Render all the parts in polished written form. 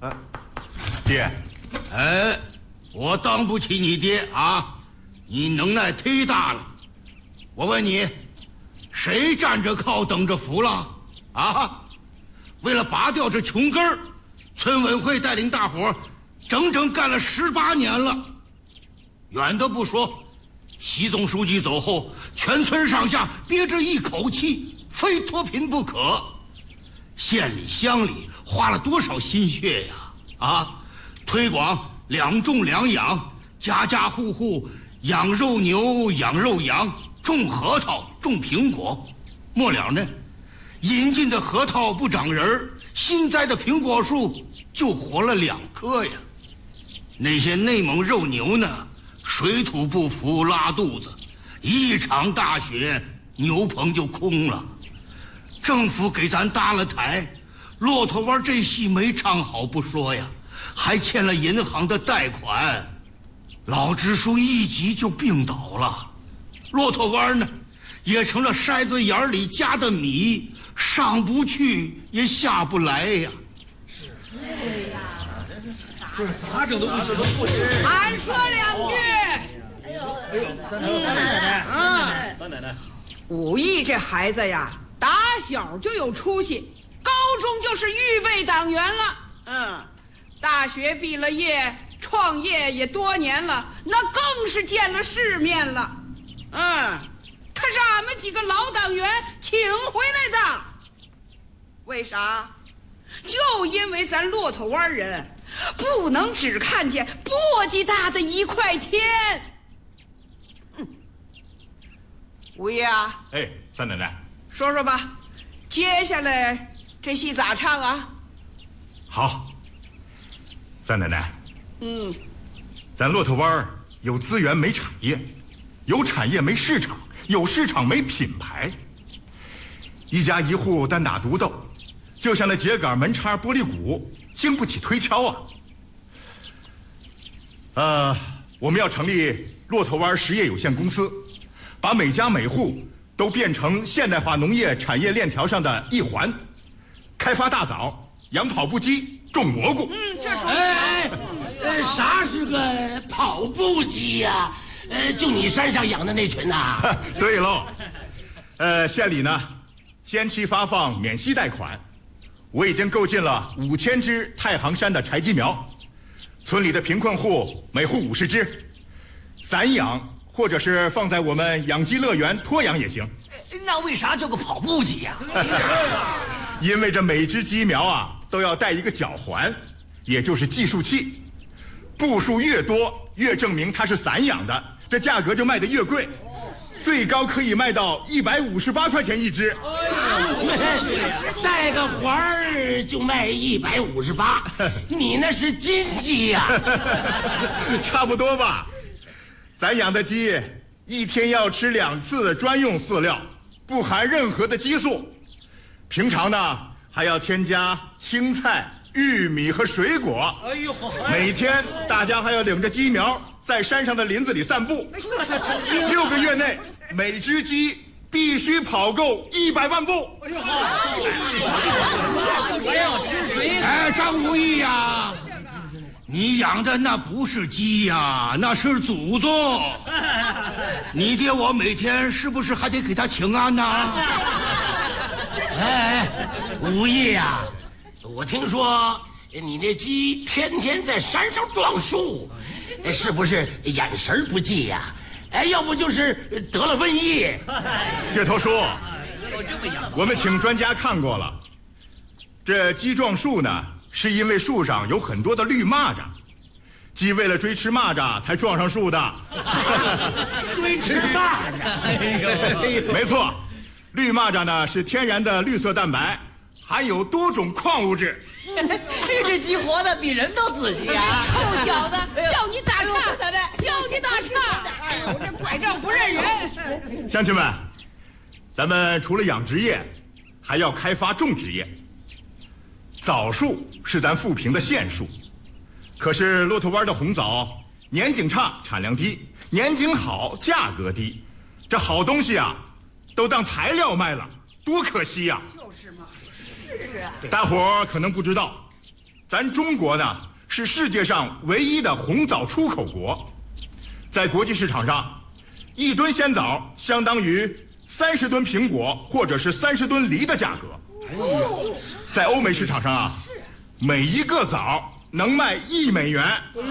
爹， 我当不起你爹啊！你能耐忒大了。我问你，谁站着靠等着扶了？啊！为了拔掉这穷根儿，村委会带领大伙整整干了18年了。远的不说，习总书记走后，全村上下憋着一口气，非脱贫不可。县里乡里花了多少心血呀！啊，推广2种2养，家家户户养肉牛、养肉羊，种核桃、种苹果。末了呢，引进的核桃不长人儿，新栽的苹果树就活了2棵呀。那些内蒙肉牛呢，水土不服拉肚子，一场大雪，牛棚就空了。政府给咱搭了台，骆驼湾这戏没唱好不说呀，还欠了银行的贷款。老支书一急就病倒了，骆驼湾呢，也成了筛子眼里夹的米，上不去也下不来呀。 是，对呀，这咋整都不行，不吃。 俺说2句。 三奶奶，三奶奶， 武义这孩子呀，打小就有出息，高中就是预备党员了。大学毕了业，创业也多年了，那更是见了世面了。他是俺们几个老党员请回来的。为啥？就因为咱骆驼湾人不能只看见簸箕大的一块天。吴爷啊， 三奶奶， 说说吧，接下来这戏咋唱啊？ 好，三奶奶，咱骆驼湾有资源没产业，有产业没市场，有市场没品牌，一家一户单打独斗，就像那秸秆门插玻璃鼓，经不起推敲啊。我们要成立骆驼湾实业有限公司，把每家每户都变成现代化农业产业链条上的一环，开发大枣，养跑步机，种蘑菇。 这种啥是个跑步机呀？就你山上养的那群呐？ 对喽，县里呢，先期发放免息贷款，我已经购进了5000只太行山的柴鸡苗，村里的贫困户每户50只，散养或者是放在我们养鸡乐园托养也行。 那为啥叫个跑步机呀？ 因为这每只鸡苗啊都要带一个脚环，也就是计数器，步数越多越证明它是散养的，这价格就卖得越贵，最高可以卖到158块钱一只。 带个环儿就卖158，你那是金鸡呀？ 差不多吧。咱养的鸡一天要吃2次专用饲料，不含任何的激素。平常呢还要添加青菜、玉米和水果。每天大家还要领着鸡苗在山上的林子里散步。6个月内，每只鸡必须跑够100万步。 还要吃水。 张无义呀，你养的那不是鸡呀，那是祖宗。你爹我每天是不是还得给他请安呐？ 吴义呀，我听说你那鸡天天在山上撞树，是不是眼神不济呀？要不就是得了瘟疫。 这头叔，我们请专家看过了，这鸡撞树呢，是因为树上有很多的绿蚂蚱，鸡为了追吃蚂蚱才撞上树的。 追吃蚂蚱？ 没错，绿蚂蚱呢是天然的绿色蛋白，含有多种矿物质。 这鸡活的比人都仔细啊！ 臭小子，叫你打岔，叫你打岔！哎呦，这拐杖不认人。 乡亲们，咱们除了养殖业，还要开发种植业。枣树是咱富平的县树，可是骆驼湾的红枣年景差，产量低；年景好，价格低。这好东西啊，都当材料卖了，多可惜呀！ 就是嘛， 是啊， 大伙儿可能不知道， 咱中国呢是世界上唯一的红枣出口国，在国际市场上，1吨鲜枣相当于30吨苹果或者是30吨梨的价格。在欧美市场上啊，每一个枣能卖1美元。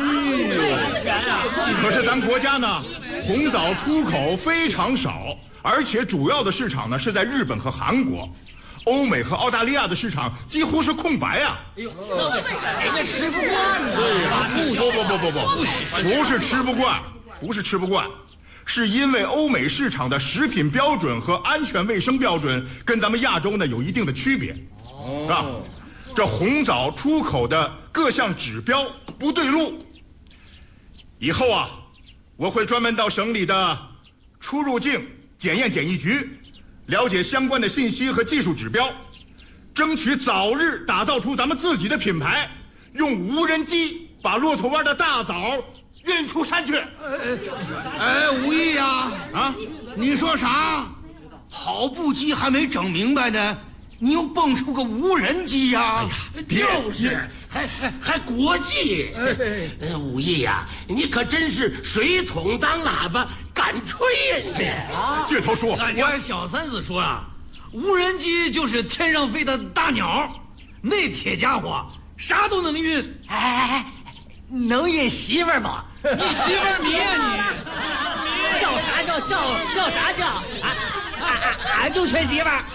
可是咱国家呢，红枣出口非常少，而且主要的市场呢是在日本和韩国，欧美和澳大利亚的市场几乎是空白啊。 哎呦，那为啥？人家吃不惯呢。 对呀，不是吃不惯，不是吃不惯，是因为欧美市场的食品标准和安全卫生标准跟咱们亚洲呢有一定的区别，是吧？这红枣出口的各项指标不对路。以后啊，我会专门到省里的出入境检验检疫局，了解相关的信息和技术指标，争取早日打造出咱们自己的品牌，用无人机把骆驼湾的大枣运出山去。 武艺呀，你说啥？跑步机还没整明白呢，你又蹦出个无人机呀？ 就是还国际。武艺呀，你可真是水桶当喇叭敢吹呀你！ 倔头叔， 俺家小三子说啊，无人机就是天上飞的大鸟，那铁家伙啥都能运。 能运媳妇儿吗？ 你媳妇儿你呀你！ 笑啥笑？笑啥笑？俺就缺媳妇儿。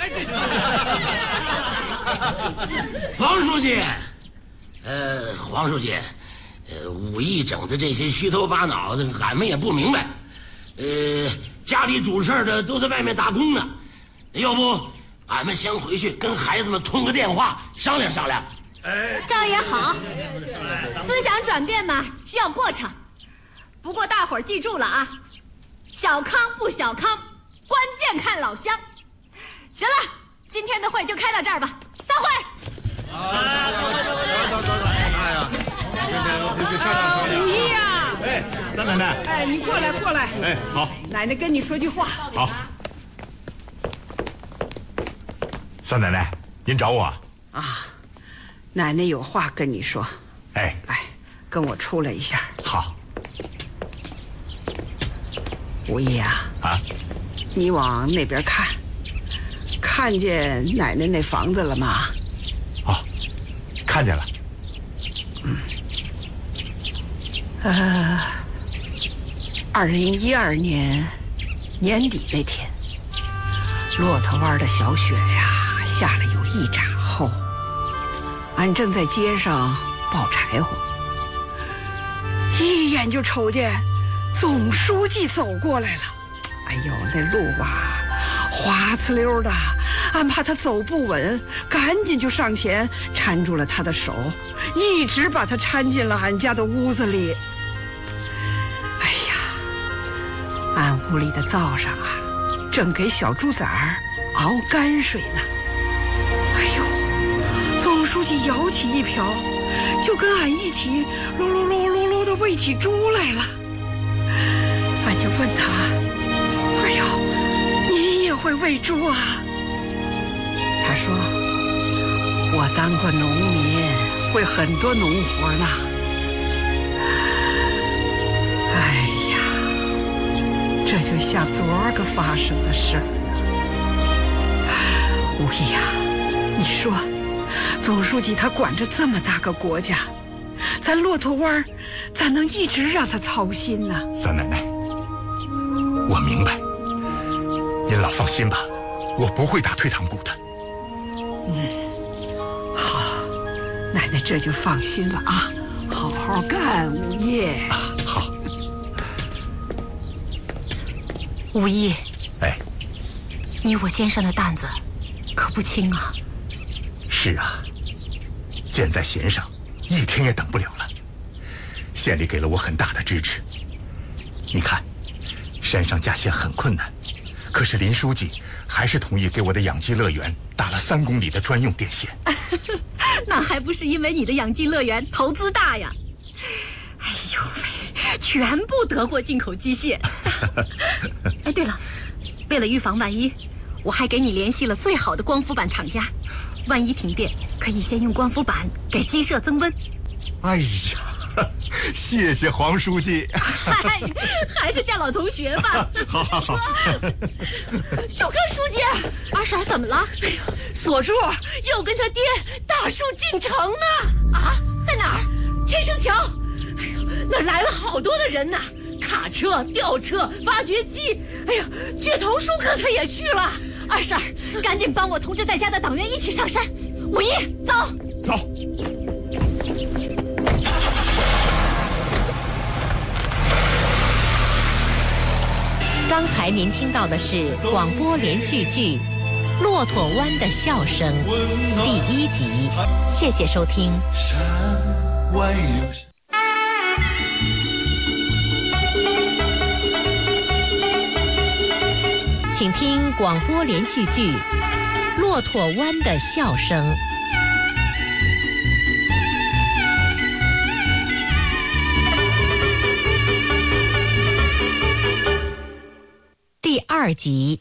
黄书记，黄书记，武艺整的这些虚头巴脑的，俺们也不明白。家里主事的都在外面打工呢，要不俺们先回去跟孩子们通个电话商量商量。 这样也好，思想转变嘛需要过程。不过大伙儿记住了啊，小康不小康，关键看老乡。行了，今天的会就开到这儿吧，散会。 武艺啊！ 三奶奶， 你过来。 好， 奶奶跟你说句话。 好。三奶奶，您找我啊？奶奶有话跟你说。 来， 跟我出来一下。 好。 武艺啊，你往那边看，看见奶奶那房子了吗？ 看见了。 2012年年底那天，骆驼湾的小雪呀下了有1拃厚，俺正在街上抱柴火，一眼就瞅见总书记走过来了。哎呦，那路吧滑呲溜的，俺怕他走不稳，赶紧就上前搀住了他的手，一直把他搀进了俺家的屋子里。哎呀，俺屋里的灶上啊正给小猪崽儿熬泔水呢。哎呦，总书记舀起一瓢，就跟俺一起噜噜噜噜噜的喂起猪来了。俺就问他，哎呦，你也会喂猪啊？他说，我当过农民，会很多农活呢。哎呀，这就像昨儿个发生的事儿。武艺啊，你说，总书记他管着这么大个国家，咱骆驼湾咋能一直让他操心呢？ 三奶奶，我明白，您老放心吧，我不会打退堂鼓的。 好，奶奶这就放心了啊，好好干，武艺。 好。 武艺， 你我肩上的担子可不轻啊。 是啊，箭在弦上，一天也等不了了。县里给了我很大的支持。你看，山上架线很困难，可是林书记还是同意给我的养鸡乐园打了3公里的专用电线。 那还不是因为你的养鸡乐园投资大呀？哎呦喂，全部德国进口机械。哎，对了，为了预防万一，我还给你联系了最好的光伏板厂家，万一停电可可以先用光伏板给鸡舍增温。 哎呀，谢谢黄书记。 嗨，还是叫老同学吧。 好好好。 小康书记， 二婶怎么了？ 哎呦，锁柱又跟他爹大树进城呢。 啊，在哪儿？ 天生桥。哎呦，那儿来了好多的人呐，卡车、吊车、挖掘机。哎呀，倔头叔可他也去了。 二婶，赶紧帮我同志在家的党员一起上山。五一，走走。 刚才您听到的是广播连续剧《骆驼湾的笑声》第1集，谢谢收听。请听广播连续剧《骆驼湾的笑声》第2集。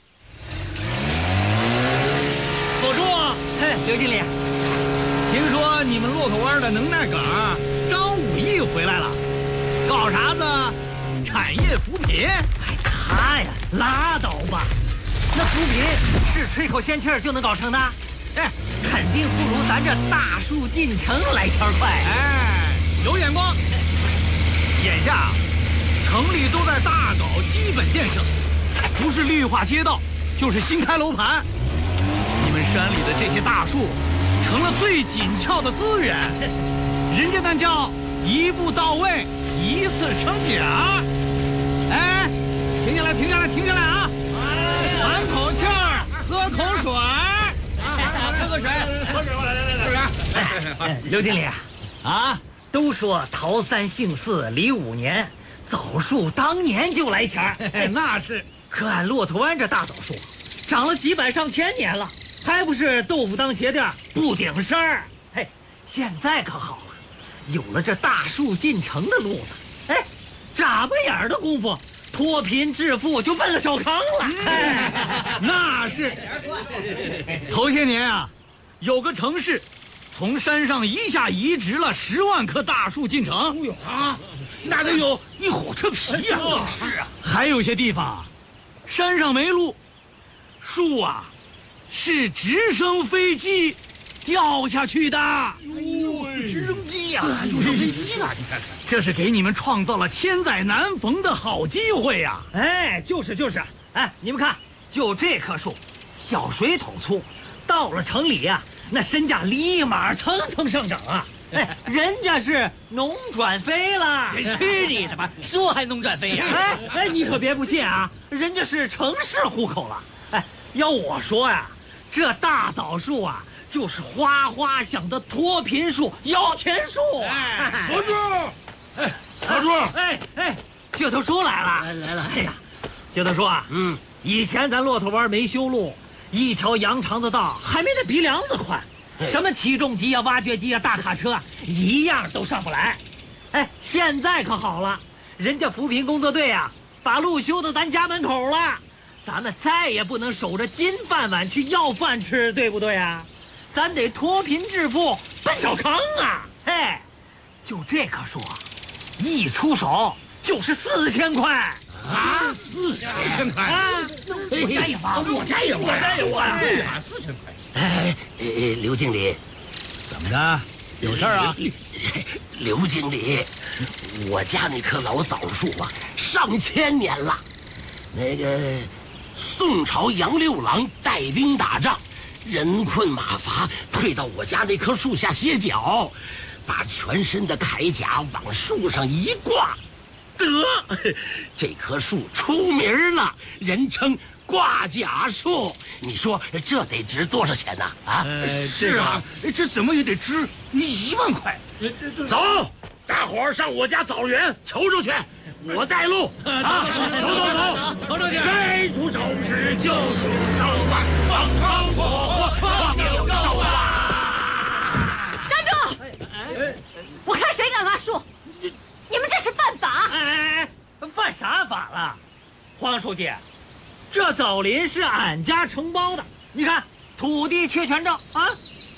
锁住！嘿，刘经理，听说你们骆驼湾的能耐岗张武义回来了，搞啥子？产业扶贫？ 他呀，拉倒吧，那扶贫是吹口仙气儿就能搞成的？哎，肯定不如咱这大树进城来钱快。 哎，有眼光。眼下城里都在大搞基本建设，不是绿化街道，就是新开楼盘。你们山里的这些大树，成了最紧俏的资源。人家那叫一步到位，一次成奖。哎，停下来，停下来，停下来啊！喘口气儿，喝口水。喝口水，喝水，来。 刘经理啊，都说桃三姓四离5年，枣树当年就来钱儿。 那是。 可俺骆驼湾这大枣树，长了几百上千年了，还不是豆腐当鞋垫不顶事儿。嘿，现在可好了，有了这大树进城的路子，哎，眨巴眼的功夫，脱贫致富就奔了小康了。 那是。头些年啊，有个城市从山上一下移植了10万棵大树进城。 哎呦啊，那得有一火车皮呀！ 是啊，还有些地方，山上没路，树啊，是直升飞机掉下去的。 哎呦，直升机呀，直升飞机了，你看看， 这是给你们创造了千载难逢的好机会呀！ 哎，就是，哎，你们看，就这棵树，小水桶粗，到了城里呀，那身价立马蹭蹭上涨啊！哎，人家是农转非了。去你的吧，说还农转非呀？哎，你可别不信啊，人家是城市户口了。哎，要我说呀，这大枣树啊，就是花花响的脱贫树、摇钱树。 锁住！哎，锁住！ 哎，倔头叔来了， 来了！ 哎呀，倔头叔啊，以前咱骆驼湾没修路，一条羊肠子道还没那鼻梁子宽。什么起重机啊、挖掘机啊、大卡车啊，一样都上不来。哎，现在可好了，人家扶贫工作队啊，把路修到咱家门口了，咱们再也不能守着金饭碗去要饭吃，对不对啊？咱得脱贫致富，奔小康啊！嘿，就这棵树啊，一出手就是4000块啊！4000块啊！我家也挖， 我家也挖，对呀，4000块。 哎，刘经理， 怎么的？有事儿啊？ 刘经理，我家那棵老枣树啊，上千年了。那个宋朝杨六郎带兵打仗，人困马乏，退到我家那棵树下歇脚，把全身的铠甲往树上一挂，得，这棵树出名了，人称挂甲树。你说这得值多少钱呢？啊， 是啊，这怎么也得值1万块。 走，大伙儿上我家枣园瞅瞅去，我带路啊！走， 瞅瞅去。 该出手时就出手啊！放高火，放就走啊！ 站住！我看谁敢挖树！你们这是犯法！ 哎，犯啥法了？黄书记，这枣林是俺家承包的，你看土地确权证啊，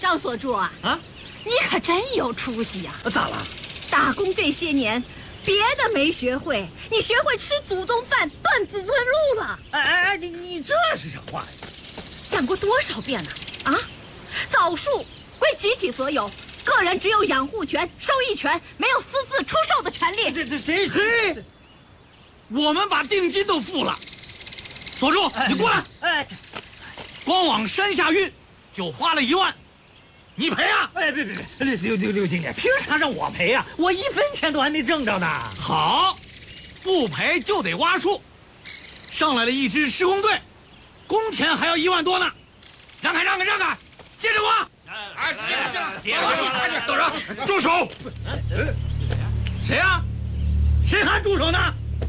张所柱啊，你可真有出息呀！ 咋了？ 打工这些年，别的没学会，你学会吃祖宗饭、断子孙路了。 哎，你这是啥话呀？ 讲过多少遍了啊？枣树归集体所有，个人只有养护权、收益权，没有私自出售的权利。 这谁？我们把定金都付了。所柱，你过来。光往山下运就花了1万，你赔啊！ 别，刘经理，凭啥让我赔啊？我1分钱都还没挣着呢。 好，不赔就得挖树。上来了一支施工队，工钱还要1万多呢。让开，接着挖！ 接着，等着， 住手！ 谁呀？谁喊住手呢？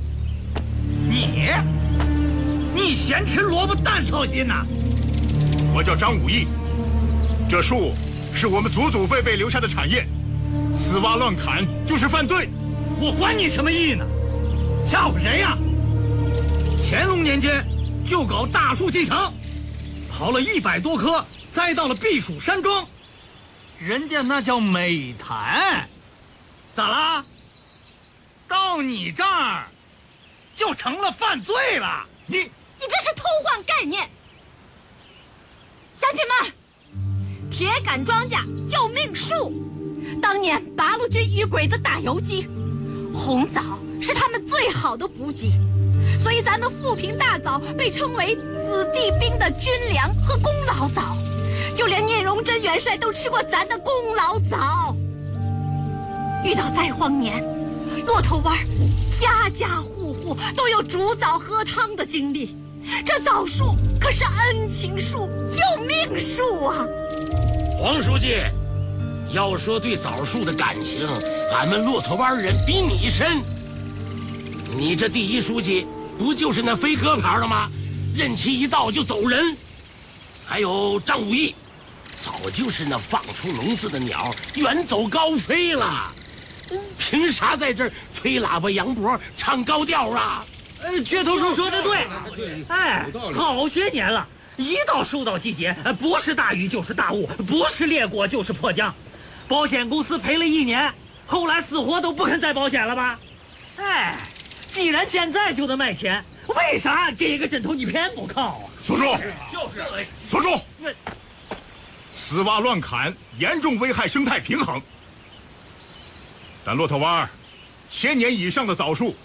你嫌吃萝卜淡操心呐？ 我叫张武义，这树是我们祖祖辈辈留下的产业，私挖乱砍就是犯罪。 我管你什么义呢？吓唬谁呀？乾隆年间就搞大树进城，刨了100多棵，栽到了避暑山庄，人家那叫美谈。咋啦？到你这儿就成了犯罪了？ 你这是偷换概念！乡亲们，铁杆庄稼救命树，当年八路军与鬼子打游击，红枣是他们最好的补给，所以咱们富平大枣被称为子弟兵的军粮和功劳枣，就连聂荣臻元帅都吃过咱的功劳枣。遇到灾荒年，骆头湾家家户户都有煮枣喝汤的经历，这枣树可是恩情树、救命树啊！ 黄书记，要说对枣树的感情，俺们骆驼湾人比你深。你这第一书记不就是那飞鸽牌的吗？任期一到就走人。还有张武义，早就是那放出笼子的鸟，远走高飞了。凭啥在这儿吹喇叭扬脖、唱高调啊？ 倔头叔说的对，好些年了，一到收稻季节，不是大雨就是大雾，不是裂果就是破浆，保险公司赔了1年，后来死活都不肯再保险了吧？既然现在就能卖钱，为啥给个枕头你偏不靠啊？ 所柱， 就是所柱，私挖乱砍严重危害生态平衡。咱骆驼湾1000年以上的枣树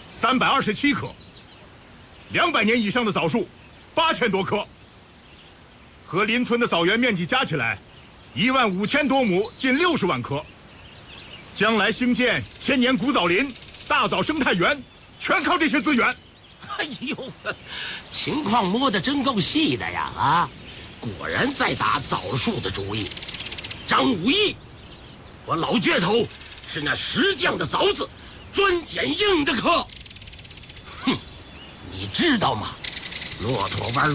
327棵，200年以上的枣树8000多棵，和邻村的枣园面积加起来15000多亩，近60万棵。将来兴建1000年古枣林、大枣生态园，全靠这些资源。 哎呦，情况摸得真够细的呀！啊，果然在打枣树的主意。张武义，我老倔头是那石匠的枣子，专捡硬的嗑。哼，你知道吗？骆驼湾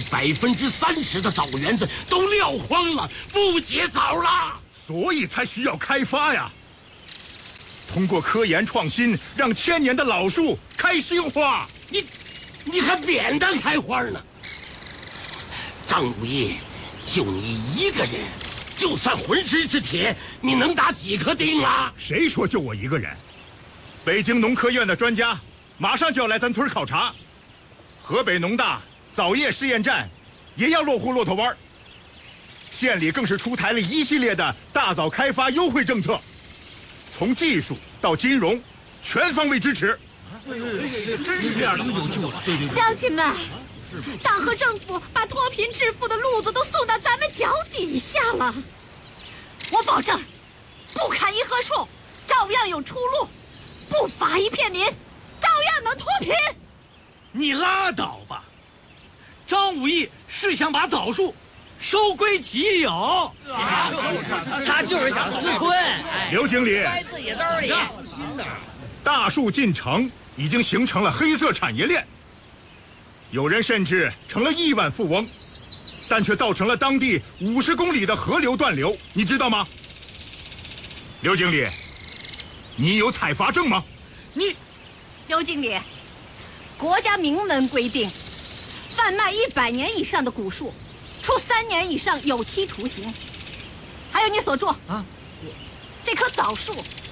30%的枣园子都撂荒了，不结枣了， 所以才需要开发呀。通过科研创新，让1000年的老树开新花。 你还扁担开花呢？张武义，就你一个人，就算浑身是铁，你能打几颗钉啊？ 谁说就我一个人？北京农科院的专家马上就要来咱村考察，河北农大枣业试验站也要落户骆驼湾，县里更是出台了一系列的大枣开发优惠政策，从技术到金融，全方位支持。 真是这样的，有救了！对， 乡亲们，党和政府把脱贫致富的路子都送到咱们脚底下了。我保证，不砍一棵树，照样有出路；不伐一片林，照样能脱贫。 你拉倒吧！张武义是想把枣树收归己有， 他就是想私吞。 刘经理， 揣自己兜里。 大树进城已经形成了黑色产业链，有人甚至成了亿万富翁，但却造成了当地50公里的河流断流，你知道吗？刘经理，你有采伐证吗？ 刘经理，国家明文规定，贩卖100年以上的古树，处3年以上有期徒刑； 有你所著啊，这棵枣树